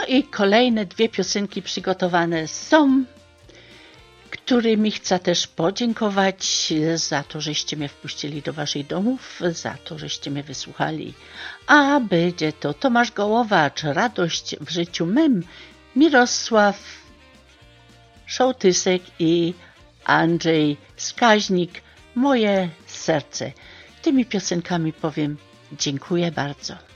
No i kolejne 2 piosenki przygotowane są, którymi chcę też podziękować za to, żeście mnie wpuścili do waszych domów, za to, żeście mnie wysłuchali. A będzie to Tomasz Gołowacz, Radość w życiu mym, Mirosław Szołtysek i Andrzej Skaźnik, Moje serce. Tymi piosenkami powiem dziękuję bardzo.